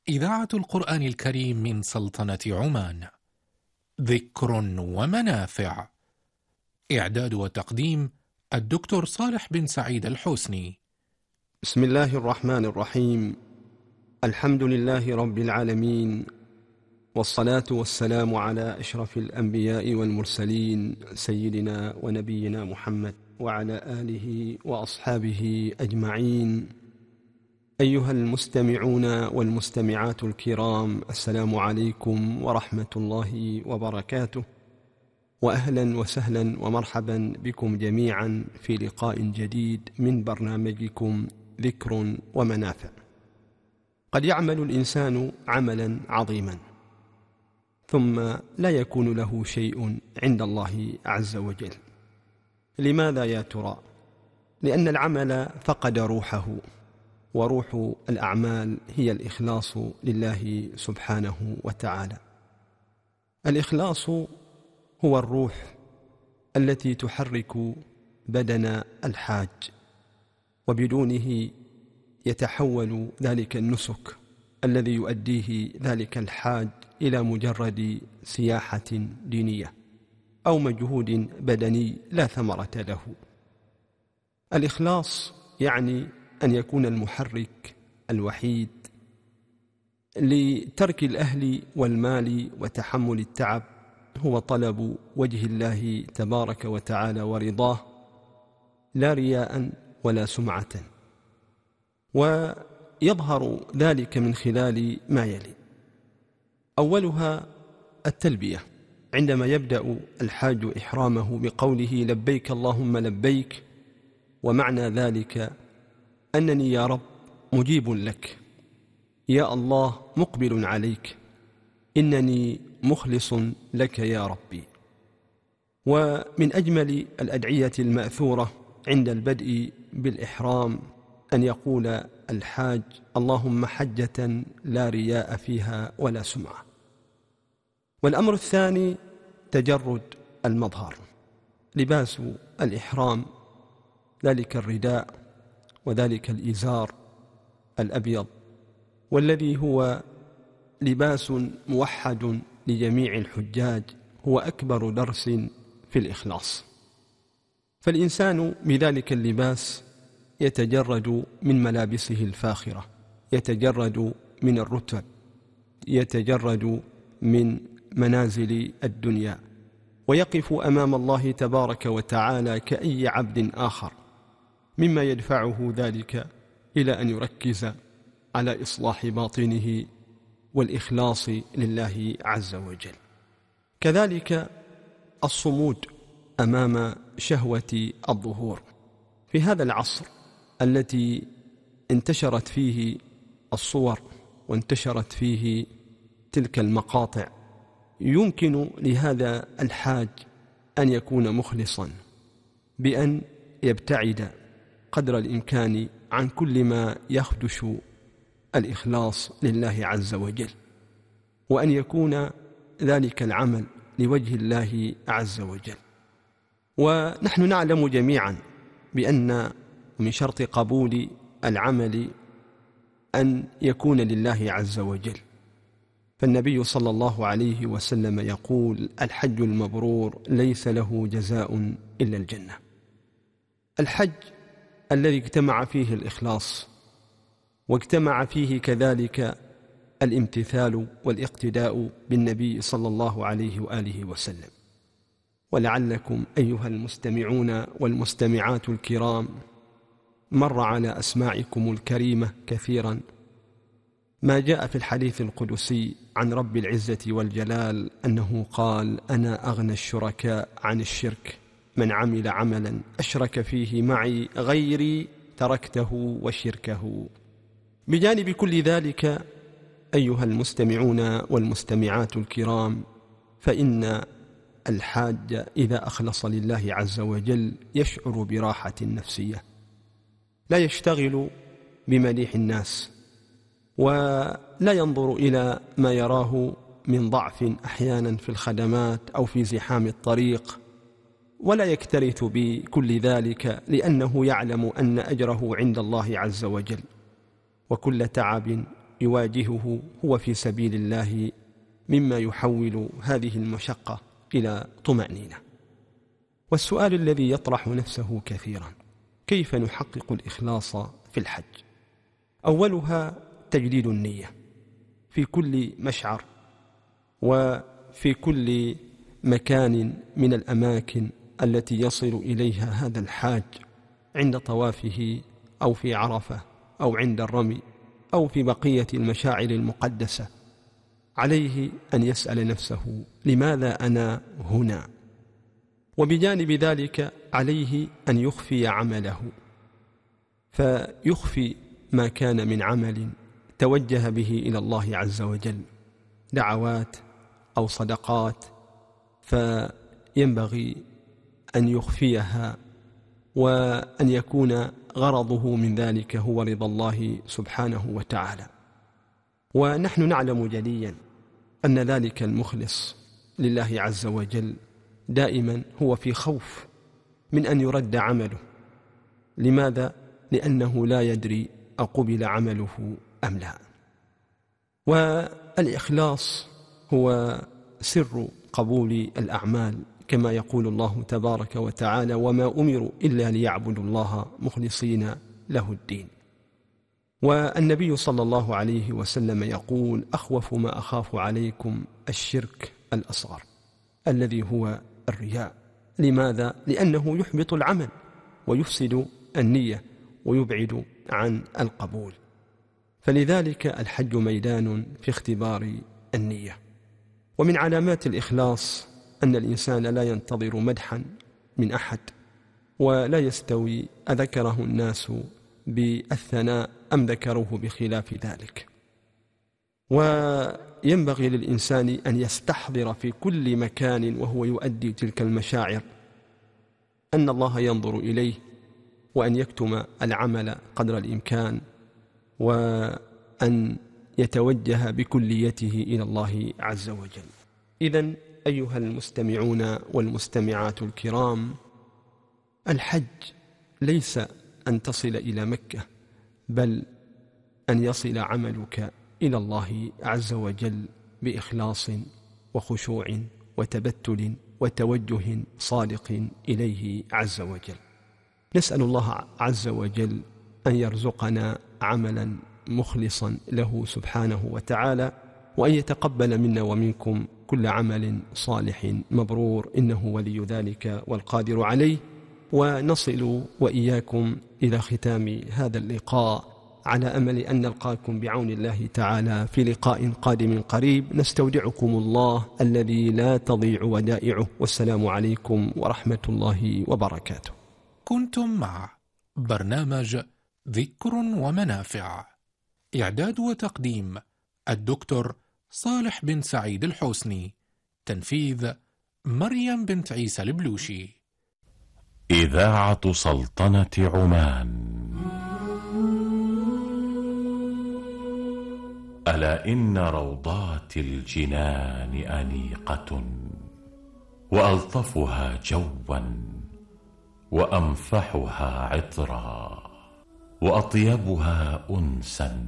إذاعة القرآن الكريم من سلطنة عمان. ذكر ومنافع. إعداد وتقديم الدكتور صالح بن سعيد الحسني. بسم الله الرحمن الرحيم. الحمد لله رب العالمين، والصلاة والسلام على أشرف الأنبياء والمرسلين سيدنا ونبينا محمد وعلى آله وأصحابه أجمعين. أيها المستمعون والمستمعات الكرام، السلام عليكم ورحمة الله وبركاته، وأهلا وسهلا ومرحبا بكم جميعا في لقاء جديد من برنامجكم ذكر ومنافع. قد يعمل الإنسان عملا عظيما ثم لا يكون له شيء عند الله عز وجل. لماذا يا ترى؟ لأن العمل فقد روحه، وروح الأعمال هي الإخلاص لله سبحانه وتعالى. الإخلاص هو الروح التي تحرك بدن الحاج، وبدونه يتحول ذلك النسك الذي يؤديه ذلك الحاج إلى مجرد سياحة دينية أو مجهود بدني لا ثمرة له. الإخلاص يعني أن يكون المحرك الوحيد لترك الأهل والمال وتحمل التعب هو طلب وجه الله تبارك وتعالى ورضاه، لا رياء ولا سمعة. ويظهر ذلك من خلال ما يلي: أولها التلبية، عندما يبدأ الحاج إحرامه بقوله لبيك اللهم لبيك، ومعنى ذلك أنني يا رب مجيب لك، يا الله مقبل عليك، إنني مخلص لك يا ربي. ومن أجمل الأدعية المأثورة عند البدء بالإحرام أن يقول الحاج اللهم حجة لا رياء فيها ولا سمعة. والأمر الثاني تجرد المظهر، لباس الإحرام، ذلك الرداء وذلك الإزار الأبيض، والذي هو لباس موحد لجميع الحجاج، هو أكبر درس في الإخلاص. فالإنسان بذلك اللباس يتجرد من ملابسه الفاخرة، يتجرد من الرتب، يتجرد من منازل الدنيا، ويقف أمام الله تبارك وتعالى كأي عبد آخر، مما يدفعه ذلك إلى أن يركز على إصلاح باطنه والإخلاص لله عز وجل. كذلك الصمود أمام شهوة الظهور. في هذا العصر التي انتشرت فيه الصور وانتشرت فيه تلك المقاطع، يمكن لهذا الحاج أن يكون مخلصا بأن يبتعد قدر الإمكان عن كل ما يخدش الإخلاص لله عز وجل، وأن يكون ذلك العمل لوجه الله عز وجل. ونحن نعلم جميعا بأن من شرط قبول العمل أن يكون لله عز وجل. فالنبي صلى الله عليه وسلم يقول الحج المبرور ليس له جزاء إلا الجنة. الحج الذي اجتمع فيه الإخلاص، واجتمع فيه كذلك الامتثال والاقتداء بالنبي صلى الله عليه وآله وسلم. ولعلكم أيها المستمعون والمستمعات الكرام مر على أسماعكم الكريمة كثيرا ما جاء في الحديث القدسي عن رب العزة والجلال أنه قال أنا أغنى الشركاء عن الشرك، من عمل عملا أشرك فيه معي غيري تركته وشركه. بجانب كل ذلك أيها المستمعون والمستمعات الكرام، فإن الحاج إذا أخلص لله عز وجل يشعر براحة نفسية، لا يشتغل بمديح الناس، ولا ينظر إلى ما يراه من ضعف أحيانا في الخدمات أو في زحام الطريق، ولا يكترث بكل ذلك، لأنه يعلم أن أجره عند الله عز وجل، وكل تعب يواجهه هو في سبيل الله مما يحول هذه المشقة إلى طمأنينة. والسؤال الذي يطرح نفسه كثيرا: كيف نحقق الإخلاص في الحج؟ أولها تجديد النية في كل مشعر وفي كل مكان من الأماكن التي يصل إليها هذا الحاج، عند طوافه أو في عرفة أو عند الرمي أو في بقية المشاعر المقدسة. عليه أن يسأل نفسه: لماذا أنا هنا؟ وبجانب ذلك عليه أن يخفي عمله، فيخفي ما كان من عمل توجه به إلى الله عز وجل، دعوات أو صدقات، فينبغي أن يخفيها، وأن يكون غرضه من ذلك هو رضا الله سبحانه وتعالى. ونحن نعلم جليا أن ذلك المخلص لله عز وجل دائما هو في خوف من أن يرد عمله. لماذا؟ لأنه لا يدري أقبل عمله أم لا. والإخلاص هو سر قبول الأعمال، كما يقول الله تبارك وتعالى: وما أمروا إلا ليعبدوا الله مخلصين له الدين. والنبي صلى الله عليه وسلم يقول: أخوف ما أخاف عليكم الشرك الأصغر الذي هو الرياء. لماذا؟ لأنه يحبط العمل ويفسد النية ويبعد عن القبول. فلذلك الحج ميدان في اختبار النية. ومن علامات الإخلاص أن الإنسان لا ينتظر مدحا من أحد، ولا يستوي أذكره الناس بالثناء أم ذكروه بخلاف ذلك. وينبغي للإنسان أن يستحضر في كل مكان وهو يؤدي تلك المشاعر أن الله ينظر إليه، وأن يكتم العمل قدر الإمكان، وأن يتوجه بكليته إلى الله عز وجل. إذن أيها المستمعون والمستمعات الكرام، الحج ليس أن تصل إلى مكة، بل أن يصل عملك إلى الله عز وجل بإخلاص وخشوع وتبتل وتوجه صادق إليه عز وجل. نسأل الله عز وجل أن يرزقنا عملا مخلصا له سبحانه وتعالى، وأن يتقبل منا ومنكم كل عمل صالح مبرور، إنه ولي ذلك والقادر عليه. ونصل وإياكم إلى ختام هذا اللقاء، على أمل أن نلقاكم بعون الله تعالى في لقاء قادم قريب. نستودعكم الله الذي لا تضيع ودائعه، والسلام عليكم ورحمة الله وبركاته. كنتم مع برنامج ذكر ومنافع، إعداد وتقديم الدكتور صالح بن سعيد الحوسني، تنفيذ مريم بنت عيسى البلوشي. إذاعة سلطنة عمان. ألا إن روضات الجنان أنيقة، وألطفها جوا وأنفحها عطرا، وأطيبها أنسا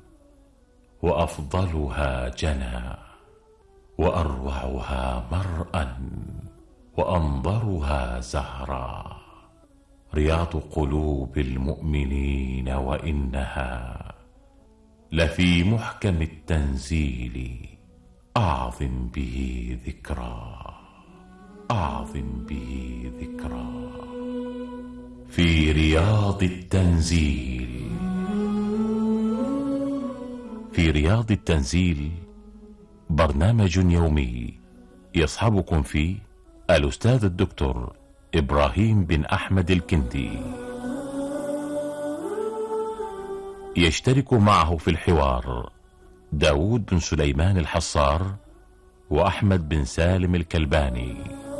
وأفضلها جنى، وأروعها مرءا وأنظرها زهرا، رياض قلوب المؤمنين، وإنها لفي محكم التنزيل. أعظم به ذكرى، أعظم به ذكرى. في رياض التنزيل. في رياض التنزيل برنامج يومي يصحبكم فيه الأستاذ الدكتور إبراهيم بن أحمد الكندي. يشترك معه في الحوار داود بن سليمان الحصار وأحمد بن سالم الكلباني.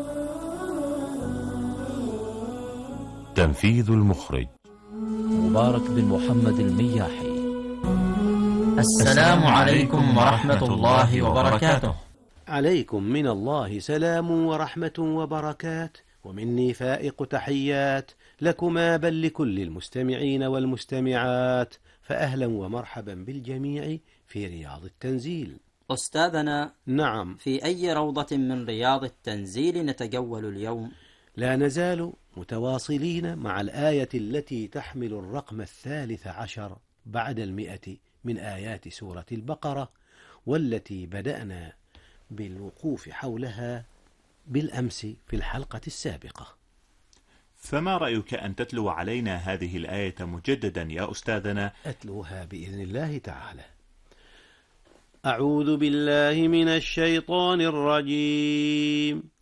تنفيذ المخرج مبارك بن محمد المياحي. السلام عليكم ورحمة الله وبركاته. عليكم من الله سلام ورحمة وبركات، ومني فائق تحيات لكما بل لكل المستمعين والمستمعات. فأهلا ومرحبا بالجميع في رياض التنزيل. أستاذنا، نعم، في أي روضة من رياض التنزيل نتجول اليوم؟ لا نزال متواصلين مع الآية التي تحمل الرقم 13 بعد 100 من آيات سورة البقرة، والتي بدأنا بالوقوف حولها بالأمس في الحلقة السابقة. فما رأيك أن تتلو علينا هذه الآية مجددا يا أستاذنا؟ أتلوها بإذن الله تعالى. أعوذ بالله من الشيطان الرجيم.